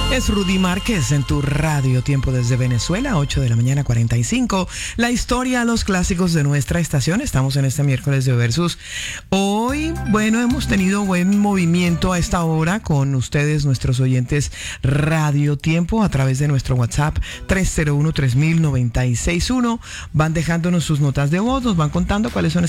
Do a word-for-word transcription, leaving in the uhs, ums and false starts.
Es Rudy Márquez en tu radio, tiempo desde Venezuela, ocho de la mañana, cuarenta y cinco. La historia, los clásicos de nuestra estación. Estamos en este miércoles de Versus. Hoy, bueno, hemos tenido buen movimiento a esta hora con ustedes, nuestros oyentes Radio Tiempo, a través de nuestro WhatsApp tres cero uno, tres mil, noventa y seis uno. Van dejándonos sus notas de voz, nos van contando cuáles son